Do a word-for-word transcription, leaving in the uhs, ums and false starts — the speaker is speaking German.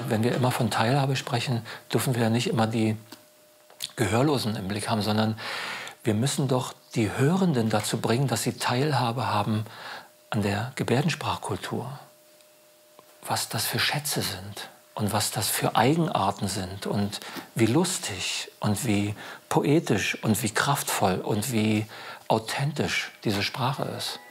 wenn wir immer von Teilhabe sprechen, dürfen wir ja nicht immer die Gehörlosen im Blick haben, sondern wir müssen doch die Hörenden dazu bringen, dass sie Teilhabe haben an der Gebärdensprachkultur. Was das für Schätze sind und was das für Eigenarten sind und wie lustig und wie poetisch und wie kraftvoll und wie authentisch diese Sprache ist.